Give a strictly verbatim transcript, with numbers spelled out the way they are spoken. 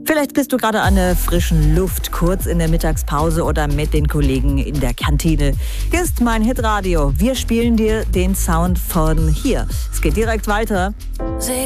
Vielleicht bist du gerade an der frischen Luft, kurz in der Mittagspause oder mit den Kollegen in der Kantine. Hier ist mein Hitradio. Wir spielen dir den Sound von hier. Es geht direkt weiter. Sie